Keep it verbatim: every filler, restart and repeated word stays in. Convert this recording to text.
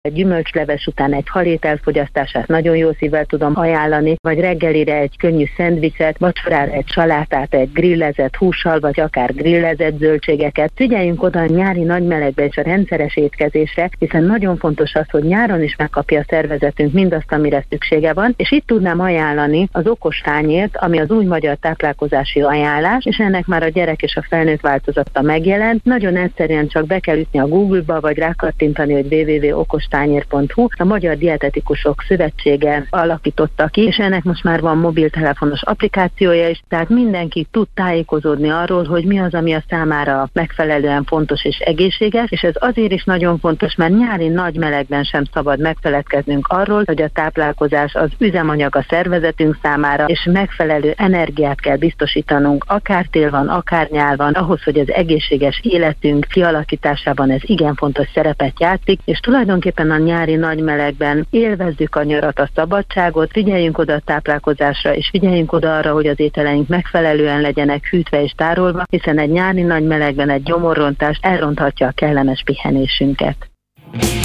Egy gyümölcsleves után egy halét elfogyasztását nagyon jó szívvel tudom ajánlani, vagy reggelire egy könnyű szendvicset, vacsorára egy salátát, egy grillezett hússal, vagy akár grillezett zöldségeket. Figyeljünk oda a nyári nagy melegbe és a rendszeres étkezésre, hiszen nagyon fontos az, hogy nyáron is megkapja a szervezetünk mindazt, amire szüksége van, és itt tudnám ajánlani az okos tányért, ami az új magyar táplálkozási ajánlás, és ennek már a gyerek és a felnőtt változata megjelent. Nagyon egyszerűen csak be kell ütni a Google-ba, vagy rákattintani, hogy double-u double-u double-u pont okostányér pont hu. A Magyar Dietetikusok Szövetsége alakította ki, és ennek most már van mobiltelefonos applikációja is, tehát mindenki tud tájékozódni arról, hogy mi az, ami a számára megfelelően fontos és egészséges, és ez azért is nagyon fontos, mert nyári nagy melegben sem szabad megfeledkeznünk arról, hogy a táplálkozás az üzemanyag a szervezetünk számára, és megfelelő energiát kell biztosítanunk, akár tél van, akár nyár van, ahhoz, hogy az egészséges életünk kialakításában ez igen fontos szerepet játszik, és tulajdonképpen a nyári nagy melegben élvezzük a nyarat, a szabadságot, figyeljünk oda a táplálkozásra, és figyeljünk oda arra, hogy az ételeink megfelelően legyenek hűtve és tárolva, hiszen egy nyári nagy melegben egy gyomorrontás elronthatja a kellemes pihenésünket.